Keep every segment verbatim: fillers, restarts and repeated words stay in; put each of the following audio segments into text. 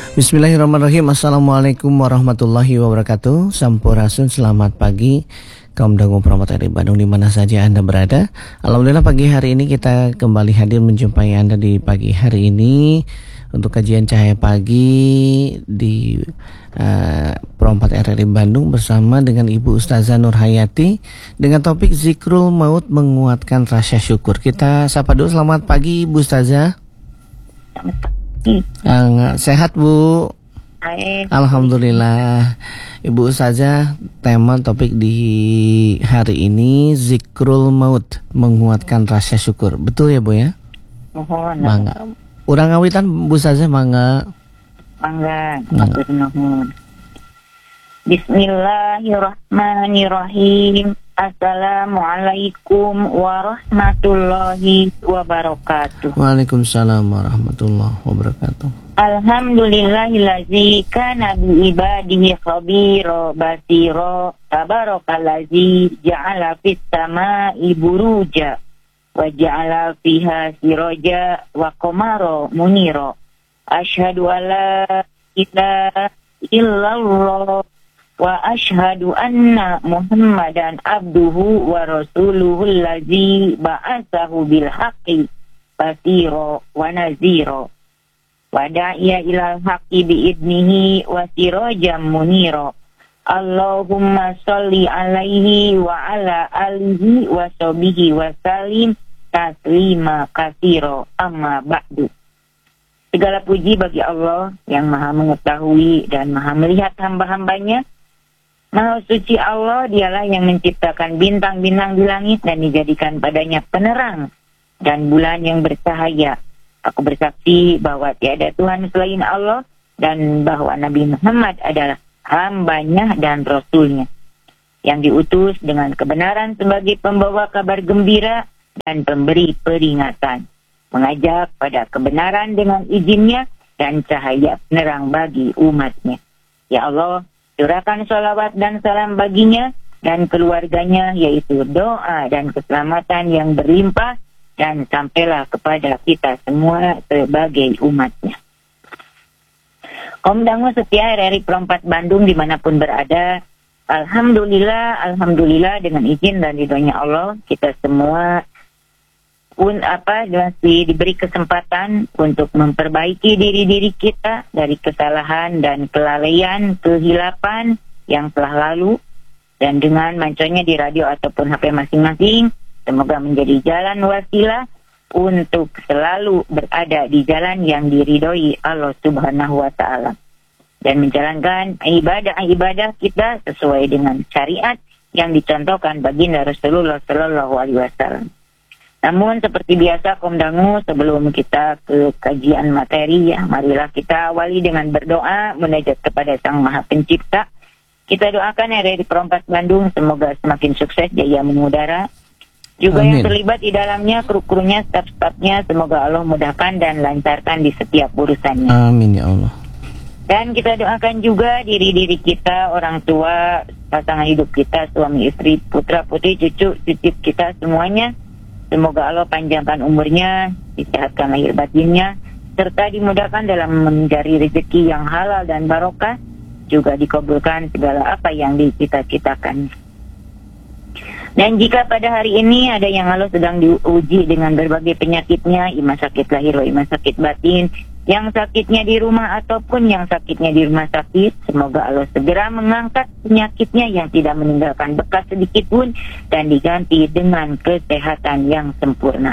Bismillahirrahmanirrahim. Assalamualaikum warahmatullahi wabarakatuh. Sampurasun, selamat pagi kaum dangu Pramat R I Bandung di mana saja Anda berada. Alhamdulillah pagi hari ini kita kembali hadir menjumpai Anda di pagi hari ini untuk kajian Cahaya Pagi di uh, Pramat R I Bandung bersama dengan Ibu Ustazah Nur Hayati dengan topik Zikrul Maut menguatkan rasa syukur. Kita sapa dulu, selamat pagi Ibu Ustazah. Selamat pagi. Uh, sehat Bu? Hai. Alhamdulillah. Ibu Ustazah, tema topik di hari ini Zikrul Maut menguatkan rasa syukur. Betul ya Bu ya? Mohon. Mangga. Urang ngawitan Bu Ustazah, mangga. Mangga. Mohon. Bismillahirrahmanirrahim. Assalamualaikum warahmatullahi wabarakatuh. Waalaikumsalam warahmatullahi wabarakatuh. Alhamdulillahillazi kana bi ibadihi khabira basira. Tabarakallazi ja'ala fis samai buruja wa ja'ala fiha siraja wa qamara munira. Asyhadu alla ilaha illallah wa asyhadu anna Muhammadan abduhu wa rasuluhu allazi ba'atsahu bil haqqi basira wa nazira wa da'iya ilal haqqi bi idnihi wa sirajan munira. Allahumma sholli alaihi wa ala alihi wa sahbihi wa salim taslima katsira. Amma ba'du. Segala puji bagi Allah yang maha mengetahui dan maha melihat hamba-hambanya. Maha suci Allah, dialah yang menciptakan bintang-bintang di langit dan dijadikan padanya penerang dan bulan yang bercahaya. Aku bersaksi bahwa tiada Tuhan selain Allah dan bahwa Nabi Muhammad adalah hambanya dan rasulnya yang diutus dengan kebenaran sebagai pembawa kabar gembira dan pemberi peringatan, mengajak pada kebenaran dengan izinnya dan cahaya penerang bagi umatnya. Ya Allah, curahkan sholawat dan salam baginya dan keluarganya, yaitu doa dan keselamatan yang berlimpah dan sampailah kepada kita semua sebagai umatnya. Kaum dangu setia R R I Perempat Bandung dimanapun berada, Alhamdulillah, Alhamdulillah dengan izin dan ridhonya Allah, kita semua pun apa masih diberi kesempatan untuk memperbaiki diri-diri kita dari kesalahan dan kelalaian, kehilapan yang telah lalu, dan dengan manconya di radio ataupun H P masing-masing, semoga menjadi jalan wasilah untuk selalu berada di jalan yang diridhoi Allah Subhanahu wa Ta'ala dan menjalankan ibadah-ibadah kita sesuai dengan syariat yang dicontohkan baginda Rasulullah Sallallahu Alaihi Wasallam. Namun seperti biasa kaum dangu, sebelum kita ke kajian materi, ya marilah kita awali dengan berdoa munajat kepada Sang Maha Pencipta. Kita doakan R R I Perempat Bandung semoga semakin sukses jaya mengudara. Juga Amin. Yang terlibat di dalamnya, kru-krunya, staf-stafnya, semoga Allah mudahkan dan lancarkan di setiap urusannya. Amin ya Allah. Dan kita doakan juga diri-diri kita, orang tua, pasangan hidup kita, suami istri, putra putri, cucu, cicit kita semuanya. Semoga Allah panjangkan umurnya, disehatkan lahir batinnya, serta dimudahkan dalam mencari rezeki yang halal dan barokah, juga dikabulkan segala apa yang dicita-citakan. Dan jika pada hari ini ada yang Allah sedang diuji dengan berbagai penyakitnya, imam sakit lahir, imam sakit batin, yang sakitnya di rumah ataupun yang sakitnya di rumah sakit, semoga Allah segera mengangkat penyakitnya yang tidak meninggalkan bekas sedikit pun dan diganti dengan kesehatan yang sempurna.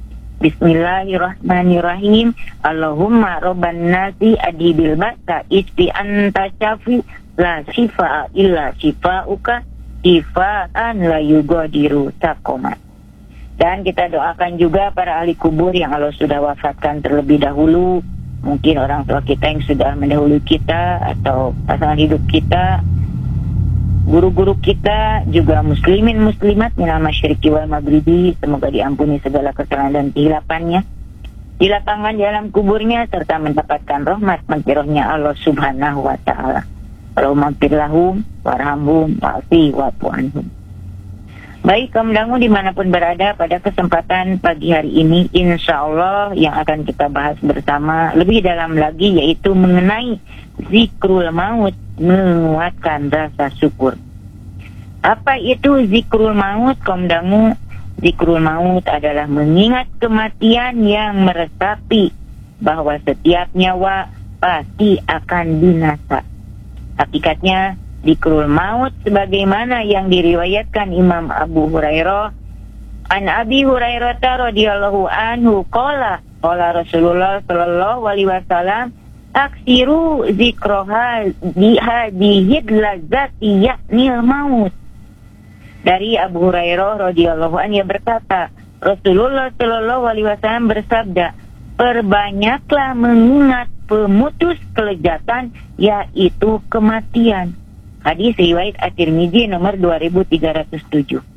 Bismillahirrahmanirrahim. Allahumma robban nasi adibil ba'sa isfi anta syafi la shifa'a illa shifa'uka shifa'an la yugadiru saqoma. Dan kita doakan juga para ahli kubur yang Allah sudah wafatkan terlebih dahulu. Mungkin orang tua kita yang sudah mendahului kita, atau pasangan hidup kita, guru-guru kita, juga muslimin muslimat minal masyriqi wal maghribi, semoga diampuni segala kesalahan dan kehilapannya, dilapangkan di alam kuburnya, serta mendapatkan rahmat maghfirahnya Allah Subhanahu wa Ta'ala. Allahumma gfir lahum warhamhum wa'fi wa'fu anhum. Baik kaum dangu dimanapun berada, pada kesempatan pagi hari ini insya Allah yang akan kita bahas bersama lebih dalam lagi yaitu mengenai zikrul maut, menguatkan rasa syukur. Apa itu zikrul maut kaum dangu? Zikrul maut adalah mengingat kematian yang meresapi bahwa setiap nyawa pasti akan binasa. Hakikatnya zikrul maut sebagaimana yang diriwayatkan Imam Abu Hurairah an Abi Hurairah radhiyallahu anhu qala qala Rasulullah sallallahu alaihi wasallam aksiru zikroha bihadihid lazati yaknil maut. Dari Abu Hurairah radhiyallahu anhu berkata, Rasulullah sallallahu alaihi wasallam bersabda, perbanyaklah mengingat pemutus kelezatan yaitu kematian. Hadis riwayat At-Tirmidzi nomor dua ribu tiga ratus tujuh.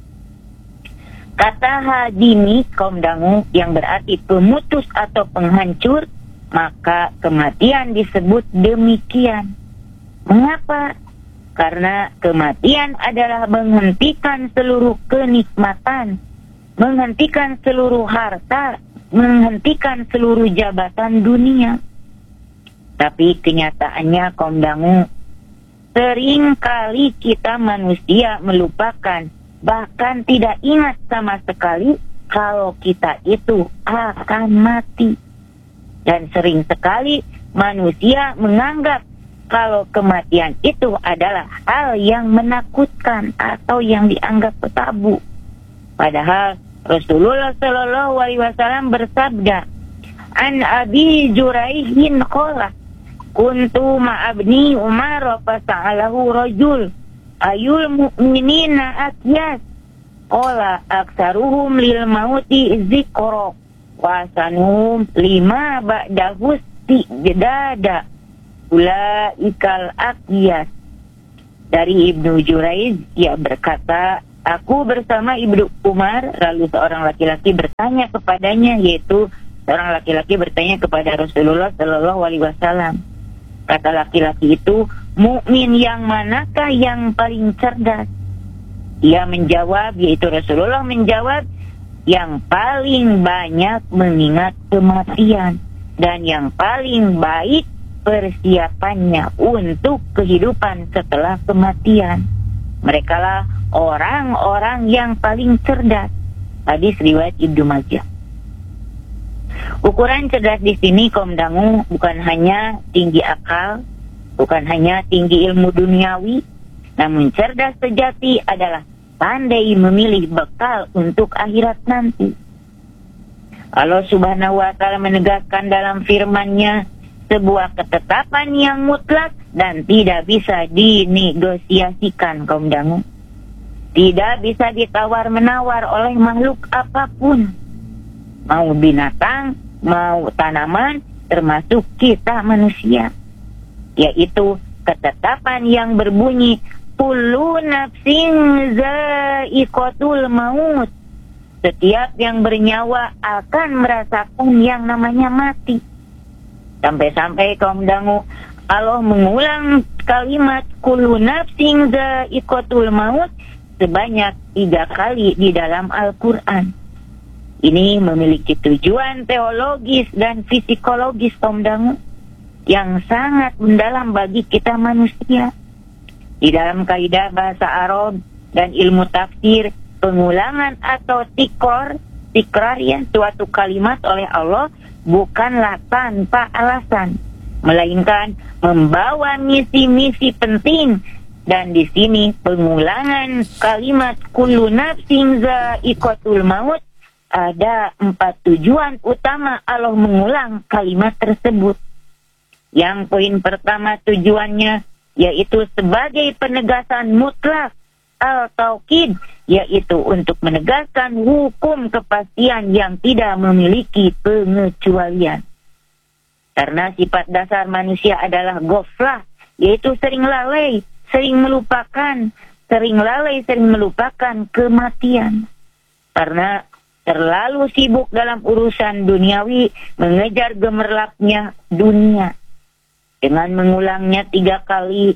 Kata hadini kaum dangu yang berarti pemutus atau penghancur, maka kematian disebut demikian. Mengapa? Karena kematian adalah menghentikan seluruh kenikmatan, menghentikan seluruh harta, menghentikan seluruh jabatan dunia. Tapi kenyataannya kaum dangu, sering kali kita manusia melupakan, bahkan tidak ingat sama sekali kalau kita itu akan mati. Dan sering sekali manusia menganggap kalau kematian itu adalah hal yang menakutkan atau yang dianggap tabu. Padahal Rasulullah Shallallahu Alaihi Wasallam bersabda, An Abi Juraihin qala kuntu ma'abni Umar fasa'alahu rajul ayul mu'minina akyas qala aksaruhum lil mauti zikro wasanuhum lima ba'dahus tidada ulaikal akyas. Dari Ibnu Juraiz, ia berkata, aku bersama Ibnu Umar, lalu seorang laki-laki bertanya kepadanya, yaitu seorang laki-laki bertanya kepada Rasulullah Shallallahu Alaihi Wasallam. Kata laki-laki itu, mukmin yang manakah yang paling cerdas? Ia menjawab, yaitu Rasulullah menjawab, yang paling banyak mengingat kematian dan yang paling baik persiapannya untuk kehidupan setelah kematian. Merekalah orang-orang yang paling cerdas. Hadis riwayat Ibnu Majah. Ukuran cerdas di sini kaum dangu bukan hanya tinggi akal, bukan hanya tinggi ilmu duniawi, namun cerdas sejati adalah pandai memilih bekal untuk akhirat nanti. Allah Subhanahu wa taala menegaskan dalam firman-Nya sebuah ketetapan yang mutlak dan tidak bisa dinegosiasikan kaum dangu. Tidak bisa ditawar-menawar oleh makhluk apapun. Mau binatang, mau tanaman, termasuk kita manusia. Yaitu ketetapan yang berbunyi kullu nafsin za'iqatul maut. Setiap yang bernyawa akan merasakan yang namanya mati. Sampai-sampai kaum dangu Allah mengulang kalimat kullu nafsin za'iqatul maut sebanyak tiga kali di dalam Al-Quran. Ini memiliki tujuan teologis dan psikologis kaum dangu yang sangat mendalam bagi kita manusia. Di dalam kaidah bahasa Arab dan ilmu tafsir, pengulangan atau tikor, tikrar ya, suatu kalimat oleh Allah bukanlah tanpa alasan, melainkan membawa misi-misi penting. Dan di sini pengulangan kalimat kullu nafsin za'iqatul maut, ada empat tujuan utama Allah mengulang kalimat tersebut. Yang poin pertama tujuannya yaitu sebagai penegasan mutlak al-taukid, yaitu untuk menegaskan hukum kepastian yang tidak memiliki pengecualian. Karena sifat dasar manusia adalah ghaflah, yaitu sering lalai, sering melupakan, sering lalai, sering melupakan kematian. Karena terlalu sibuk dalam urusan duniawi, mengejar gemerlapnya dunia. Dengan mengulangnya tiga kali,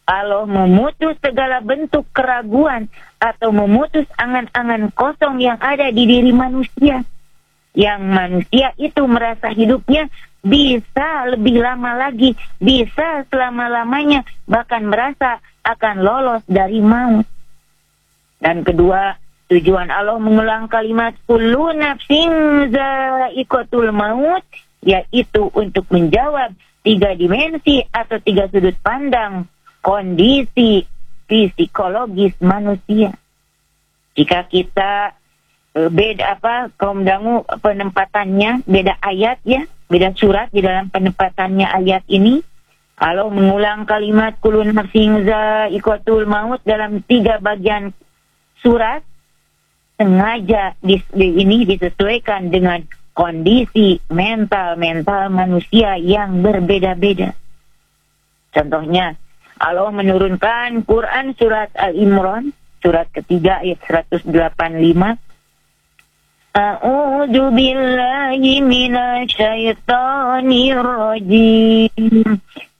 Allah memutus segala bentuk keraguan atau memutus angan-angan kosong yang ada di diri manusia. Yang manusia itu merasa hidupnya bisa lebih lama lagi, bisa selama-lamanya, bahkan merasa akan lolos dari maut. Dan kedua, tujuan Allah mengulang kalimat kullu nafsin za'iqatul maut, yaitu untuk menjawab tiga dimensi atau tiga sudut pandang kondisi psikologis manusia. Jika kita e, beda apa kaum dangu penempatannya, beda ayat ya, beda surat di dalam penempatannya ayat ini. Kalau mengulang kalimat kulun nafsin za'iqatul maut dalam tiga bagian surat, sengaja dis, di, ini disesuaikan dengan kondisi mental-mental manusia yang berbeda-beda. Contohnya, Allah menurunkan Quran surat Al-Imran, surat ketiga ayat seratus delapan puluh lima. A'udzu billahi minasyaitonir rajim.